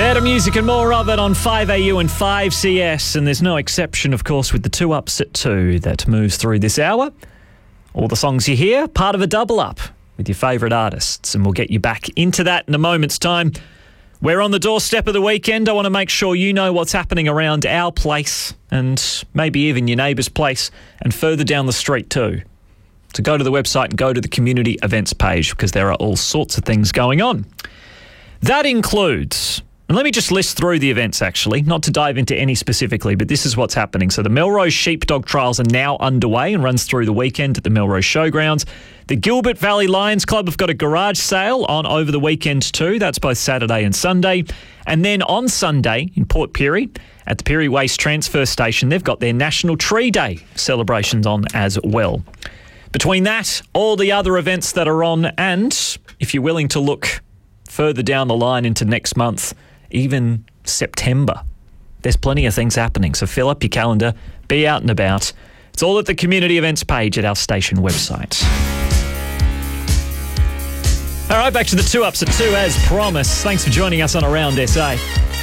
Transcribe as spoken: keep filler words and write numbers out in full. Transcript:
Better music and more of it on five A U and five C S, and there's no exception, of course, with the two ups at two that moves through this hour. All the songs you hear, part of a double up with your favourite artists, and we'll get you back into that in a moment's time. We're on the doorstep of the weekend. I want to make sure you know what's happening around our place and maybe even your neighbour's place and further down the street too. So go to the website and go to the community events page because there are all sorts of things going on. That includes... And let me just list through the events, actually, not to dive into any specifically, but this is what's happening. So the Melrose Sheepdog Trials are now underway and runs through the weekend at the Melrose Showgrounds. The Gilbert Valley Lions Club have got a garage sale on over the weekend too. That's both Saturday and Sunday. And then on Sunday in Port Pirie, at the Pirie Waste Transfer Station, they've got their National Tree Day celebrations on as well. Between that, all the other events that are on, and if you're willing to look further down the line into next month, even September, there's plenty of things happening. So fill up your calendar, be out and about. It's all at the community events page at our station website. All right, back to the two ups at two as promised. Thanks for joining us on Around S A.